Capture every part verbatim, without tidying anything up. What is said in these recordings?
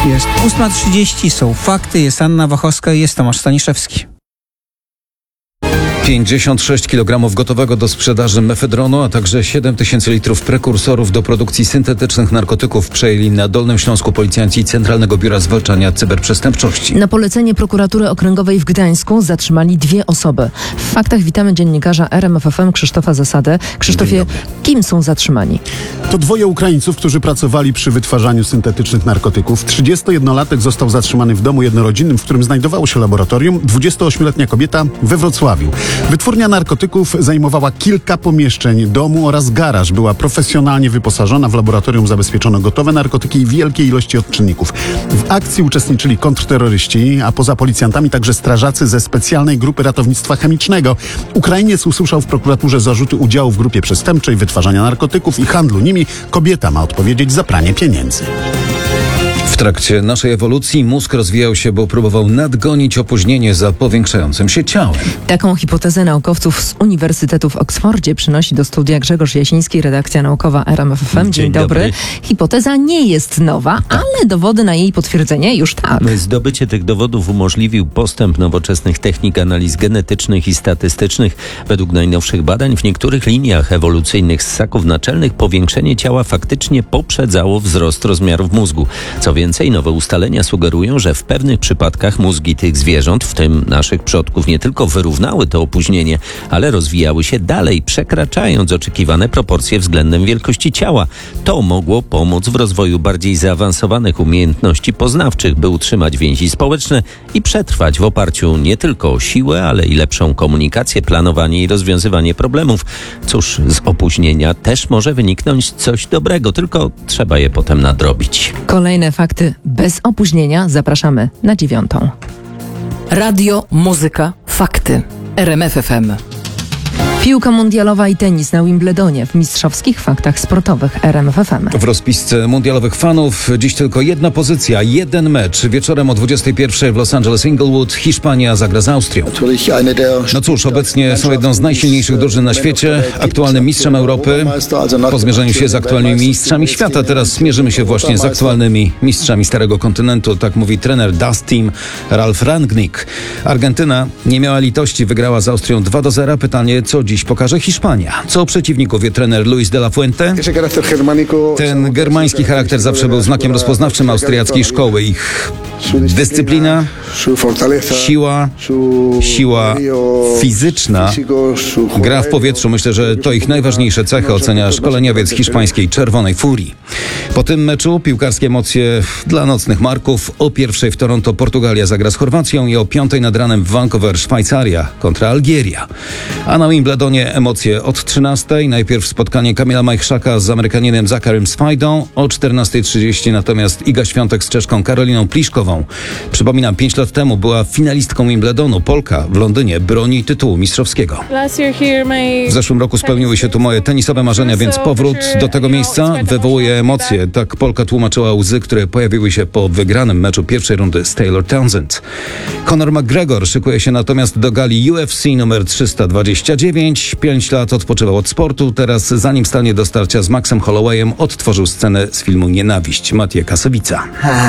Jest ósma trzydzieści, są fakty, jest Anna Wachowska i jest Tomasz Staniszewski. pięćdziesiąt sześć kilogramów gotowego do sprzedaży mefedronu, a także siedem tysięcy litrów prekursorów do produkcji syntetycznych narkotyków przejęli na Dolnym Śląsku policjanci Centralnego Biura Zwalczania Cyberprzestępczości. Na polecenie prokuratury okręgowej w Gdańsku zatrzymali dwie osoby. W faktach witamy dziennikarza R M F F M Krzysztofa Zasadę. Krzysztofie, kim są zatrzymani? To dwoje Ukraińców, którzy pracowali przy wytwarzaniu syntetycznych narkotyków. trzydziestojednolatek został zatrzymany w domu jednorodzinnym, w którym znajdowało się laboratorium. dwudziestoośmioletnia kobieta we Wrocławiu. Wytwórnia narkotyków zajmowała kilka pomieszczeń domu oraz garaż. Była profesjonalnie wyposażona. W laboratorium zabezpieczono gotowe narkotyki i wielkie ilości odczynników. W akcji uczestniczyli kontrterroryści, a poza policjantami także strażacy ze specjalnej grupy ratownictwa chemicznego. Ukrainiec usłyszał w prokuraturze zarzuty udziału w grupie przestępczej, wytwarzania narkotyków i handlu nimi. Kobieta ma odpowiedzieć za pranie pieniędzy. W trakcie naszej ewolucji mózg rozwijał się, bo próbował nadgonić opóźnienie za powiększającym się ciałem. Taką hipotezę naukowców z Uniwersytetu w Oksfordzie przynosi do studia Grzegorz Jasiński, redakcja naukowa R M F F M. Dzień, Dzień dobry. dobry. Hipoteza nie jest nowa, ale dowody na jej potwierdzenie już tak. Zdobycie tych dowodów umożliwił postęp nowoczesnych technik analiz genetycznych i statystycznych. Według najnowszych badań w niektórych liniach ewolucyjnych ssaków naczelnych powiększenie ciała faktycznie poprzedzało wzrost rozmiarów mózgu. Co więcej, nowe ustalenia sugerują, że w pewnych przypadkach mózgi tych zwierząt, w tym naszych przodków, nie tylko wyrównały to opóźnienie, ale rozwijały się dalej, przekraczając oczekiwane proporcje względem wielkości ciała. To mogło pomóc w rozwoju bardziej zaawansowanych umiejętności poznawczych, by utrzymać więzi społeczne i przetrwać w oparciu nie tylko o siłę, ale i lepszą komunikację, planowanie i rozwiązywanie problemów. Cóż, z opóźnienia też może wyniknąć coś dobrego, tylko trzeba je potem nadrobić. Kolejne fakty bez opóźnienia. Zapraszamy na dziewiątą. Radio, muzyka, fakty. R M F F M. Piłka mundialowa i tenis na Wimbledonie w mistrzowskich faktach sportowych R M F F M. W rozpisce mundialowych fanów dziś tylko jedna pozycja, jeden mecz. Wieczorem o dwudziestej pierwszej w Los Angeles Inglewood Hiszpania zagra z Austrią. No cóż, obecnie są jedną z najsilniejszych drużyn na świecie, aktualnym mistrzem Europy. Po zmierzeniu się z aktualnymi mistrzami świata teraz zmierzymy się właśnie z aktualnymi mistrzami Starego Kontynentu, tak mówi trener Das Team Ralf Rangnick. Argentyna nie miała litości, wygrała z Austrią dwa do zera. Pytanie, co dziś pokaże Hiszpania. Co o przeciwniku wie trener Luis de la Fuente? Ten germański charakter zawsze był znakiem rozpoznawczym austriackiej szkoły. Ich dyscyplina, siła, siła fizyczna, gra w powietrzu. Myślę, że to ich najważniejsze cechy, ocenia szkoleniowiec hiszpańskiej Czerwonej Furii. Po tym meczu piłkarskie emocje dla nocnych Marków. O pierwszej w Toronto Portugalia zagra z Chorwacją i o piątej nad ranem w Vancouver Szwajcaria kontra Algieria. A na Wimbledonie emocje od trzynastej. Najpierw spotkanie Kamila Majchrzaka z Amerykaninem Zacharym Swajdą. O czternastej trzydzieści natomiast Iga Świątek z Czeszką Karoliną Pliszkową. Przypominam, pięć lat temu była finalistką Wimbledonu. Polka w Londynie broni tytułu mistrzowskiego. W zeszłym roku spełniły się tu moje tenisowe marzenia, więc powrót do tego miejsca wywołuje emocje. Tak Polka tłumaczyła łzy, które pojawiły się po wygranym meczu pierwszej rundy z Taylor Townsend. Conor McGregor szykuje się natomiast do gali U F C numer trzysta dwadzieścia dziewięć. Pięć lat odpoczywał od sportu. Teraz, zanim stanie do starcia z Maxem Hollowayem, odtworzył scenę z filmu Nienawiść. Maciej Kasowica.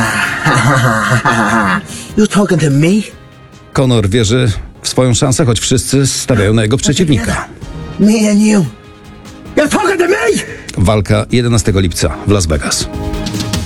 You talking to me? Conor wierzy w swoją szansę, choć wszyscy stawiają na jego przeciwnika. Me and you. You're talking to me? Walka jedenastego lipca w Las Vegas.